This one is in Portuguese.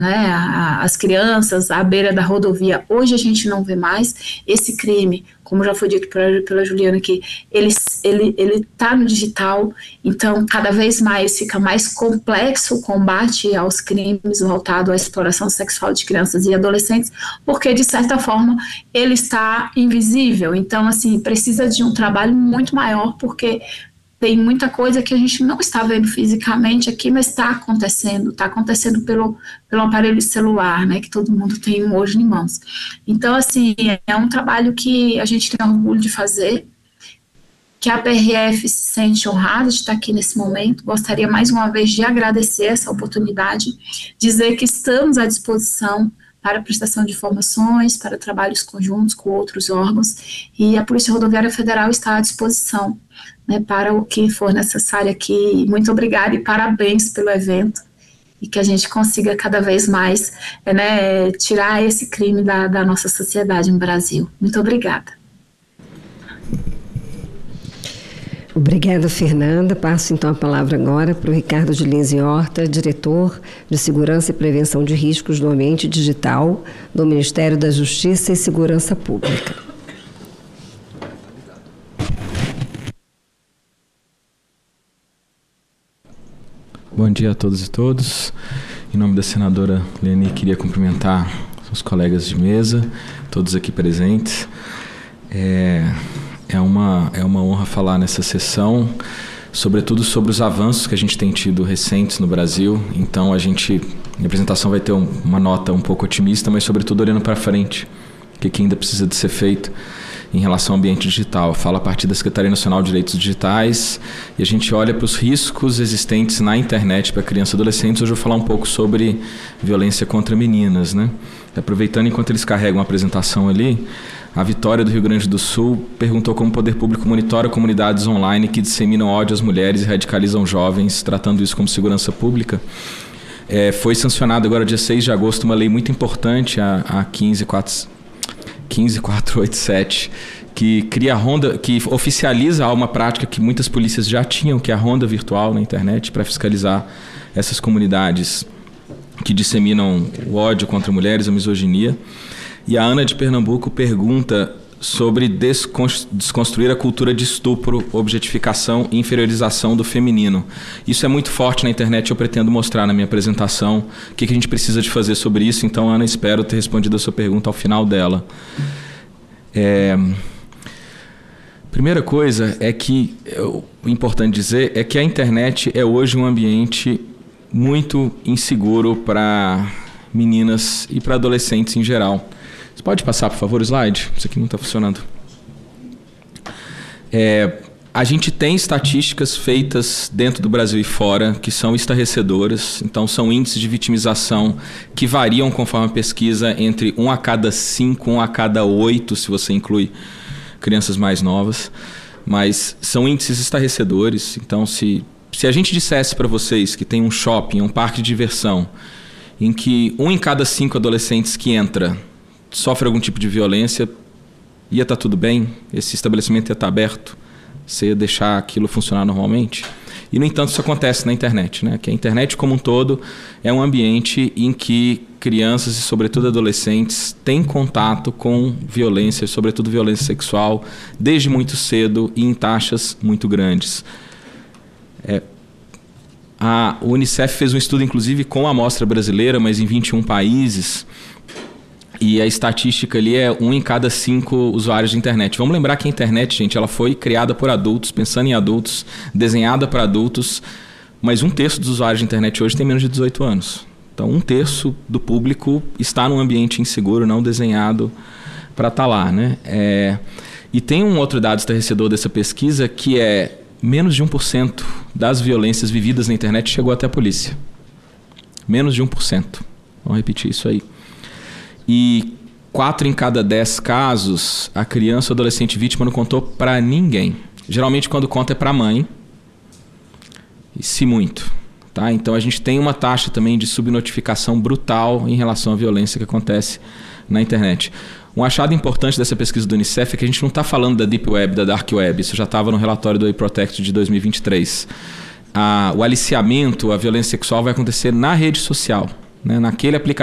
né, as crianças à beira da rodovia. Hoje a gente não vê mais esse crime, como já foi dito pela Juliana aqui, ele está no digital, então cada vez mais fica mais complexo o combate aos crimes voltados à exploração sexual de crianças e adolescentes, porque de certa forma ele está invisível, então assim, precisa de um trabalho muito maior, porque tem muita coisa que a gente não está vendo fisicamente aqui, mas está acontecendo pelo aparelho celular, né, que todo mundo tem hoje em mãos. Então, assim, é um trabalho que a gente tem orgulho de fazer, que a PRF se sente honrada de estar aqui nesse momento. Gostaria mais uma vez de agradecer essa oportunidade, dizer que estamos à disposição para a prestação de informações, para trabalhos conjuntos com outros órgãos, e a Polícia Rodoviária Federal está à disposição, né, para o que for necessário aqui. Muito obrigada e parabéns pelo evento, e que a gente consiga cada vez mais, né, tirar esse crime da nossa sociedade no Brasil. Muito obrigada. Obrigada, Fernanda. Passo então a palavra agora para o Ricardo de Lins e Horta, diretor de Segurança e Prevenção de Riscos do Ambiente Digital do Ministério da Justiça e Segurança Pública. Bom dia a todos e todas. Em nome da senadora Leni, queria cumprimentar os colegas de mesa, todos aqui presentes. É uma honra falar nessa sessão, sobretudo sobre os avanços que a gente tem tido recentes no Brasil. Então, minha apresentação vai ter uma nota um pouco otimista, mas sobretudo olhando para frente, o que ainda precisa de ser feito em relação ao ambiente digital. Fala a partir da Secretaria Nacional de Direitos Digitais e a gente olha para os riscos existentes na internet para crianças e adolescentes. Hoje eu vou falar um pouco sobre violência contra meninas, né? Aproveitando, enquanto eles carregam a apresentação ali, a Vitória do Rio Grande do Sul perguntou como o poder público monitora comunidades online que disseminam ódio às mulheres e radicalizam jovens, tratando isso como segurança pública. Foi sancionada agora, dia 6 de agosto, uma lei muito importante, a 15487, que cria a ronda, que oficializa uma prática que muitas polícias já tinham, que é a ronda virtual na internet, para fiscalizar essas comunidades que disseminam o ódio contra mulheres, a misoginia. E a Ana de Pernambuco pergunta sobre desconstruir a cultura de estupro, objetificação e inferiorização do feminino. Isso é muito forte na internet, eu pretendo mostrar na minha apresentação o que a gente precisa de fazer sobre isso. Então, Ana, espero ter respondido a sua pergunta ao final dela. Primeira coisa é que, o importante dizer é que a internet é hoje um ambiente muito inseguro para meninas e para adolescentes em geral. Você pode passar, por favor, o slide? Isso aqui não está funcionando. A gente tem estatísticas feitas dentro do Brasil e fora que são estarrecedoras. Então, são índices de vitimização que variam conforme a pesquisa entre 1 a cada 5, 1 a cada 8, se você inclui crianças mais novas. Mas são índices estarrecedores. Então, se a gente dissesse para vocês que tem um shopping, um parque de diversão, em que 1 em cada 5 adolescentes que entra sofre algum tipo de violência, ia estar tudo bem, esse estabelecimento ia estar aberto, você ia deixar aquilo funcionar normalmente. E, no entanto, isso acontece na internet, né? Que a internet como um todo é um ambiente em que crianças e, sobretudo, adolescentes têm contato com violência, sobretudo violência sexual, desde muito cedo e em taxas muito grandes. A Unicef fez um estudo, inclusive, com a amostra brasileira, mas em 21 países, e a estatística ali é 1 em cada 5 usuários de internet. Vamos lembrar que a internet, gente, ela foi criada por adultos, pensando em adultos, desenhada para adultos, mas 1/3 dos usuários de internet hoje tem menos de 18 anos. Então, 1/3 do público está num ambiente inseguro, não desenhado para estar lá, né? E tem um outro dado estarrecedor dessa pesquisa, que é menos de 1% das violências vividas na internet chegou até a polícia. Menos de 1%. Vamos repetir isso aí. E 4 em cada 10 casos, a criança ou adolescente vítima não contou para ninguém. Geralmente, quando conta, é para a mãe. E se muito. Tá? Então, a gente tem uma taxa também de subnotificação brutal em relação à violência que acontece na internet. Um achado importante dessa pesquisa do Unicef é que a gente não está falando da Deep Web, da Dark Web. Isso já estava no relatório do iProtect de 2023. O aliciamento, a violência sexual vai acontecer na rede social. né? Naquele aplicativo